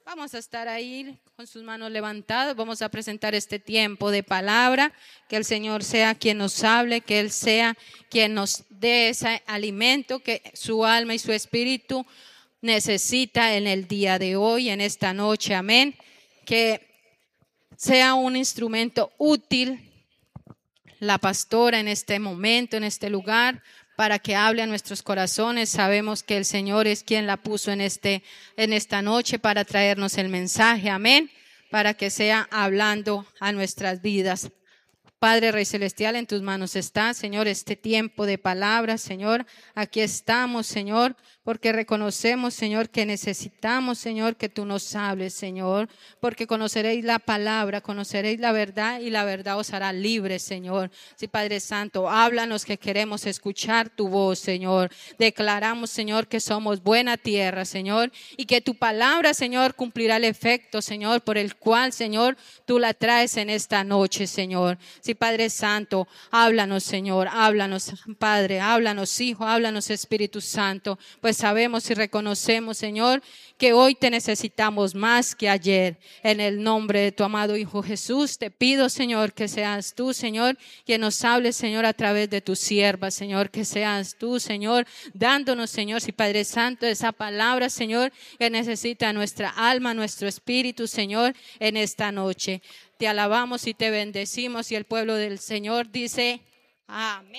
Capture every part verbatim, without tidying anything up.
Vamos a estar ahí con sus manos levantadas. Vamos a presentar este tiempo de palabra. Que el Señor sea quien nos hable, que Él sea quien nos dé ese alimento que su alma y su espíritu necesita en el día de hoy, en esta noche. Amén. Que sea un instrumento útil la pastora en este momento, en este lugar, para que hable a nuestros corazones. Sabemos que el Señor es quien la puso en, este, en esta noche para traernos el mensaje, amén, para que sea hablando a nuestras vidas. Padre Rey Celestial, en tus manos está, Señor, este tiempo de palabras, Señor. Aquí estamos, Señor, porque reconocemos, Señor, que necesitamos, Señor, que tú nos hables, Señor, porque conoceréis la palabra, conoceréis la verdad y la verdad os hará libres, Señor. Sí, Padre Santo, háblanos que queremos escuchar tu voz, Señor. Declaramos, Señor, que somos buena tierra, Señor, y que tu palabra, Señor, cumplirá el efecto, Señor, por el cual, Señor, tú la traes en esta noche, Señor. Sí, Padre Santo, háblanos, Señor, háblanos, Padre, háblanos, Hijo, háblanos, Espíritu Santo, pues sabemos y reconocemos, Señor, que hoy te necesitamos más que ayer. En el nombre de tu amado Hijo Jesús, te pido, Señor, que seas tú, Señor, quien nos hable, Señor, a través de tu sierva, Señor, que seas tú, Señor, dándonos, Señor, si Padre Santo, esa palabra, Señor, que necesita nuestra alma, nuestro espíritu, Señor, en esta noche. Te alabamos y te bendecimos, y el pueblo del Señor dice amén.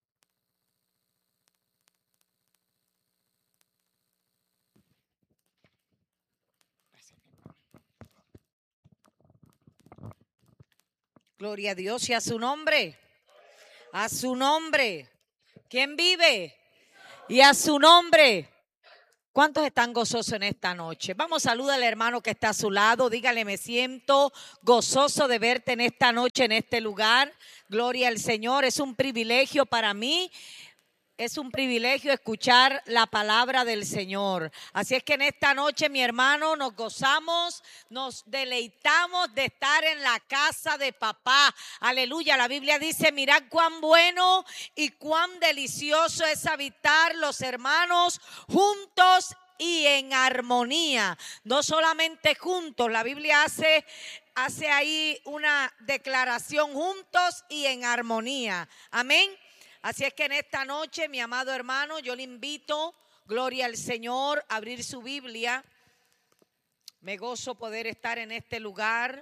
Gloria a Dios y a su nombre, a su nombre. ¿Quién vive? Y a su nombre. ¿Cuántos están gozosos en esta noche? Vamos, saluda al hermano que está a su lado. Dígale, me siento gozoso de verte en esta noche, en este lugar. Gloria al Señor, es un privilegio para mí. Es un privilegio escuchar la palabra del Señor. Así es que en esta noche, mi hermano, nos gozamos, nos deleitamos de estar en la casa de papá. Aleluya, la Biblia dice, mirad cuán bueno y cuán delicioso es habitar los hermanos juntos y en armonía. No solamente juntos, la Biblia hace, hace ahí una declaración, juntos y en armonía. Amén. Así es que en esta noche, mi amado hermano, yo le invito, gloria al Señor, a abrir su Biblia. Me gozo poder estar en este lugar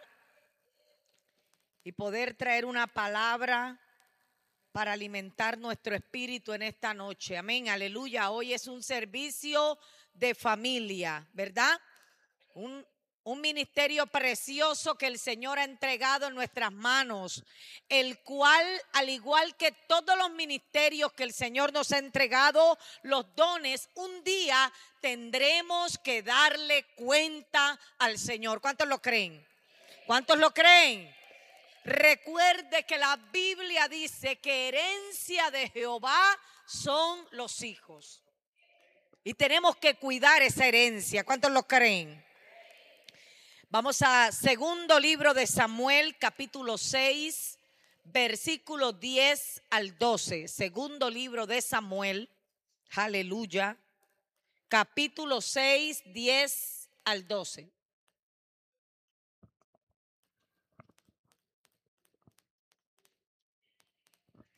y poder traer una palabra para alimentar nuestro espíritu en esta noche. Amén, aleluya. Hoy es un servicio de familia, ¿verdad? Un Un ministerio precioso que el Señor ha entregado en nuestras manos, el cual, al igual que todos los ministerios que el Señor nos ha entregado, los dones, un día tendremos que darle cuenta al Señor. ¿Cuántos lo creen? ¿Cuántos lo creen? Recuerde que la Biblia dice que herencia de Jehová son los hijos. Y tenemos que cuidar esa herencia. ¿Cuántos lo creen? Vamos a segundo libro de Samuel, capítulo seis, versículo diez al doce. Segundo libro de Samuel, aleluya, capítulo seis, diez al doce.